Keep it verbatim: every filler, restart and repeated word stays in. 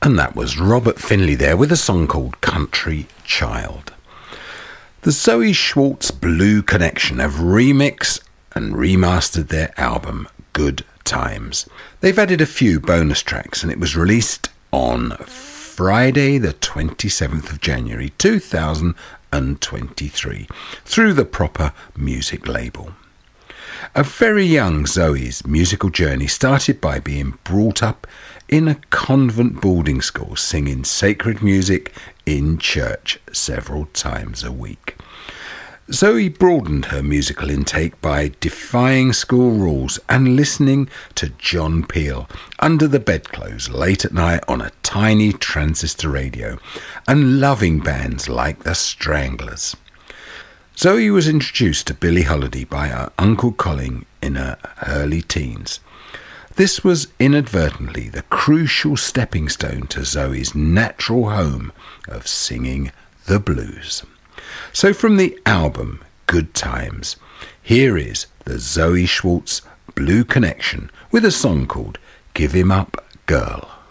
And that was Robert Finley there with a song called Country Child. The Zoe Schwartz Blue Connection have remixed and remastered their album Good Times. They've added a few bonus tracks and it was released on Friday the twenty-seventh of January two thousand twenty-three through the Proper Music label. A very young Zoe's musical journey started by being brought up in a convent boarding school, singing sacred music in church several times a week. Zoe broadened her musical intake by defying school rules and listening to John Peel under the bedclothes late at night on a tiny transistor radio and loving bands like the Stranglers. Zoe was introduced to Billie Holiday by her Uncle Colin in her early teens. This was inadvertently the crucial stepping stone to Zoe's natural home of singing the blues. So from the album Good Times, here is the Zoe Schwartz Blue Connection with a song called Give Him Up, Girl.